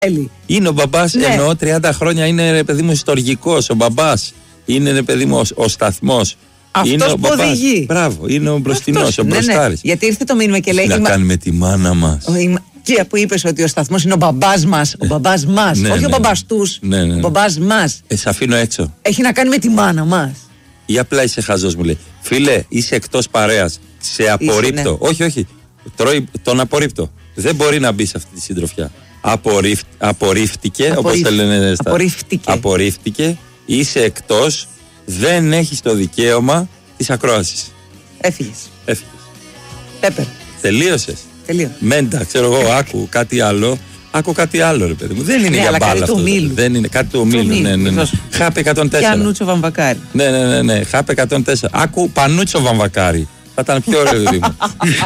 Είναι ο μπαμπάς, Ναι. εννοώ 30 χρόνια είναι ρε παιδί μου ιστοργικός. Ο μπαμπάς είναι ρε παιδί μου ο σταθμός. Αυτός που οδηγεί. Μπράβο, είναι ο μπροστινός, Αυτός, ο μπροστάρης. Γιατί ήρθε το μήνυμα και λέει. Τι να κάνει με τη μάνα μας. Και που είπες ότι ο σταθμός είναι ο μπαμπάς μας. Ο μπαμπάς μας. Ναι, Όχι ναι, ο μπαμπάς τους. ναι, ναι. Ο μπαμπάς μας. Σε αφήνω έξω. Έχει να κάνει με τη μάνα μας. Ή απλά είσαι χαζός, μου λέει. Φίλε, είσαι εκτός παρέας. Σε απορρίπτω. ναι. Όχι. Τον απορρίπτω. Δεν μπορεί να μπει σε αυτή τη συντροφιά. Απορρίφτηκε, όπως τα λένε στα. Απορρίφτηκε. Είσαι εκτός. Δεν έχεις το δικαίωμα της ακρόασης. Έφυγες. Πέπερ. Τελείωσες. Τελείω. Μέντα, ξέρω εγώ, άκου κάτι άλλο. Άκου κάτι άλλο, ρε παιδί μου. Δεν είναι για μπάλα αυτό. Δεν είναι κάτι του ομίλου. Ναι. Χάπε 104. Πανούτσο Βαμβακάρη. Ναι. Χάπε 104. Άκου Πανούτσο Βαμβακάρη. Θα ήταν πιο ωραίο, παιδί μου.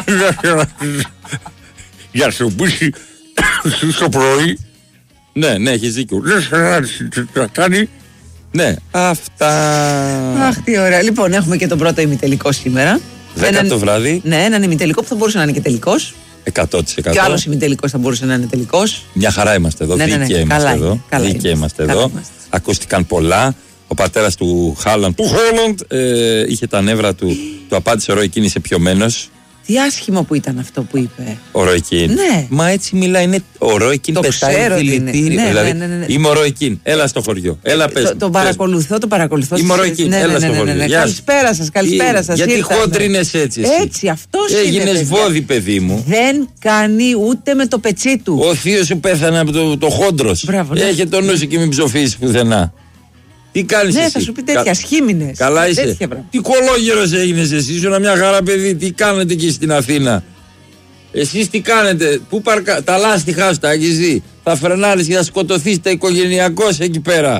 Για σου πούσει στο πρωί. Ναι, έχεις δίκιο. Να κάνει. Ναι, αυτά. Αχ, τι ωραία. Λοιπόν, έχουμε και τον πρώτο ημιτελικό σήμερα. 10 το βράδυ. Ναι, έναν ημιτελικό που θα μπορούσε να είναι και τελικός. 100%. Και άλλος ημιτελικός θα μπορούσε να είναι τελικός. Μια χαρά είμαστε εδώ. Δίκαια είμαστε εδώ. Ακούστηκαν πολλά. Ο πατέρας του Χάλαντ, είχε τα νεύρα του. Του απάντησε ο Ρόι Κίν, είσαι πιωμένος. Τι άσχημο που ήταν αυτό που είπε. Ο Ρόι Κίν. Ναι. Μα έτσι μιλάει. Είναι ο Ρόι Κίν, πετάει δηλητήριο. Ναι, δηλαδή, ναι. είμαι ο Ρόι Κίν, έλα στο χωριό. Έλα πες. Τον παρακολουθώ. Είμαι ο Ρόι Κίν, έλα στο χωριό. Καλησπέρα σας. Γιατί χόντρινες έτσι. Έτσι, αυτός είναι. Έγινες βόδι, παιδί μου. Δεν κάνει ούτε με το πετσί του. Ο θείος σου πέθανε από το χόντρος. Έχει το νου σου και μην ψοφήσεις πουθενά. Τι κάνεις εσύ. Ναι, θα σου πει τέτοια σχήμινες. Καλά είσαι. Τι κολόγερος έγινες εσύ, ήσουν μια χαρά παιδί. Τι κάνετε εκεί στην Αθήνα. Εσείς τι κάνετε, τα λάστιχά σου τα έχεις δει. Θα φρενάρεις και θα σκοτωθείς τα οικογενειακός εκεί πέρα.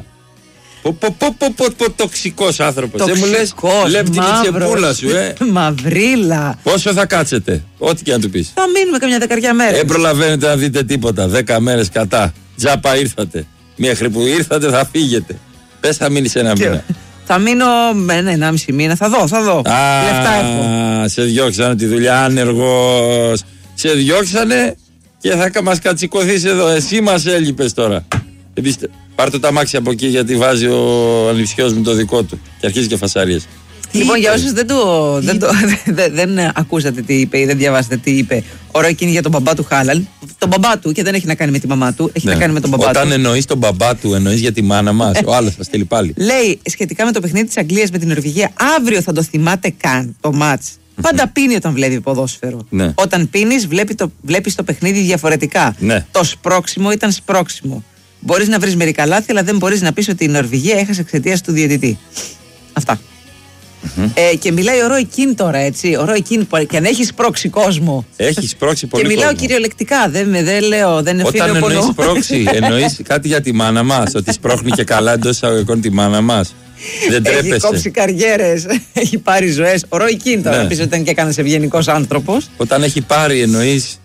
Τοξικός άνθρωπος. Δεν μου λες, λέπτει η τσεπούλα σου, Μαυρίλα. Πόσο θα κάτσετε, ό,τι και να του πεις. Θα μείνουμε καμιά 10 μέρες. Δεν προλαβαίνετε να δείτε τίποτα. 10 μέρες κατά. Τζάπα ήρθατε. Μέχρι που ήρθατε θα φύγετε. Πες θα μείνεις ένα μήνα. Θα μείνω με 1,5 μήνα. Θα δω. Λεφτά έχω. Σε διώξανε τη δουλειά, άνεργος. Σε διώξανε και θα μας κατσικωθείς εδώ. Εσύ μας έλειπες τώρα. Πάρ' το ταμάξι από εκεί γιατί βάζει ο ανιψιός μου το δικό του. Και αρχίζει και φασαρίες. Λοιπόν, για όσους δεν ακούσατε τι είπε ή δεν διαβάσατε τι είπε ο Ρόι Κίν για τον μπαμπά του Χάλαν, τον μπαμπά του, και δεν έχει να κάνει με τη μαμά του, έχει να κάνει με τον μπαμπά του. Όταν εννοείς τον μπαμπά του, εννοείς για τη μάνα μας. Ο άλλος θα στείλει πάλι. Λέει σχετικά με το παιχνίδι της Αγγλίας με την Νορβηγία, αύριο θα το θυμάται καν το μάτς. Πάντα πίνει όταν βλέπει ποδόσφαιρο. Ναι. Όταν πίνεις, βλέπεις το παιχνίδι διαφορετικά. Ναι. Το σπρώξιμο ήταν σπρώξιμο. Μπορείς να βρεις μερικά λάθη, αλλά δεν μπορείς να πεις ότι η Νορβηγία έχασε εξαιτίας του διαιτητή. Αυτά. Και μιλάει ο Ρόι Κίν τώρα, έτσι. Ο Ρόι Κίν, και αν έχει σπρώξει κόσμο. Έχει σπρώξει πολύ. Και μιλάω κόσμο. Κυριολεκτικά. Δεν είναι φίλο. Όταν εννοείς σπρώξει, εννοείς κάτι για τη μάνα μας. Ότι σπρώχνει και καλά εντός εισαγωγικών τη μάνα μας. Δεν τρέπεσαι. Έχει κόψει καριέρες, έχει πάρει ζωές. Ο Ρόι Κίν τώρα, να πεις ότι ήταν και κανένας ευγενικός άνθρωπος. Όταν έχει πάρει, εννοείς.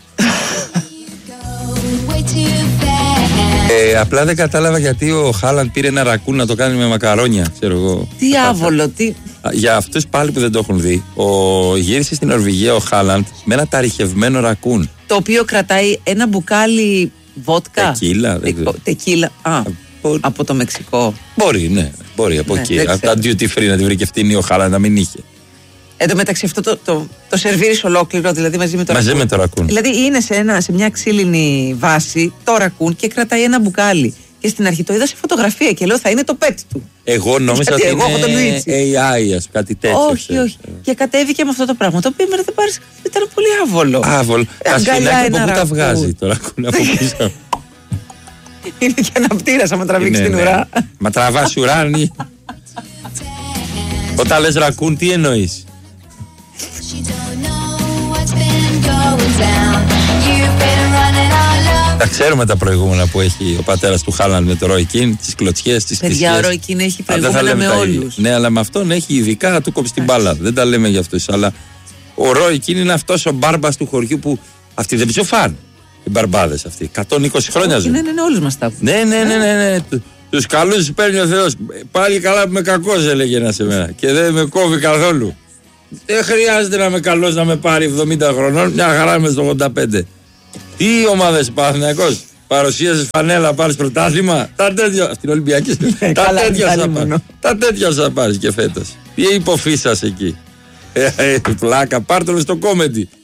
Απλά δεν κατάλαβα γιατί ο Χάλαντ πήρε ένα ρακούν να το κάνει με μακαρόνια, ξέρω εγώ. Τι άβολο, τι. Για αυτούς πάλι που δεν το έχουν δει, γύρισε στην Νορβηγία ο Χάλαντ με ένα ταριχευμένο ρακούν. Το οποίο κρατάει ένα μπουκάλι βότκα. Τεκίλα, δεν ξέρω. Τεκίλα. Από το Μεξικό. Μπορεί, ναι, μπορεί από εκεί. Από τα duty free να τη βρει και φτύνει ο Χάλαντ να μην είχε. Εν τω μεταξύ αυτό το σερβίρεις ολόκληρο, δηλαδή μαζί με το ρακούν. Μαζί με το ρακούν. Δηλαδή είναι σε μια ξύλινη βάση το ρακούν και κρατάει ένα μπουκάλι. Και στην αρχή το είδα σε φωτογραφία και λέω θα είναι το pet του. Εγώ νόμιζα ότι είναι AI, κάτι τέτοιο. Όχι. Και κατέβηκε με αυτό το πράγμα. Το οποίο δεν πάρεις, ήταν πολύ άβολο. Άβολο. Τα σφινάκια από πού τα βγάζει το ρακούν από πίσω. Είναι και αναπτήρας άμα τραβήξει την ουρά. Μα τραβάς ουράνι. Όταν λες ρακούν τι εννοείς? Τα ξέρουμε τα προηγούμενα που έχει ο πατέρας του Χάλαντ με το Ρόι Κίν, τις κλωτσιές, τις κλεισιές. Παιδιά, ο Ρόι Κίν έχει προηγούμενα με όλους. Ναι, αλλά με αυτόν έχει ειδικά, του κόψει την μπάλα. Δεν τα λέμε για αυτούς. Αλλά ο Ρόι Κίν είναι αυτός ο μπάρμπας του χωριού που αυτοί δεν ψοφάνε. Οι μπαρμπάδες αυτοί. 120 χρόνια ζουν. Ναι, όλους μας τα έχουν. Ναι. Τους καλούς παίρνει ο Θεός. Πάλι καλά που είμαι κακός, έλεγε ένα σε μένα. Και δεν με κόβει καθόλου. Δεν χρειάζεται να είμαι καλός να με πάρει 70 χρονών. Μια χαρά είμαι στο 85. Τι ομάδες, Παναθηναϊκός, Παρουσίασες φανέλα, πάρεις πρωτάθλημα. Τα τέτοια. Στην Ολυμπιακή. Τα τέτοια θα πάρεις και φέτος. Τι υποφύσας εκεί. Πλάκα, πάρ' το στο κόμεντι.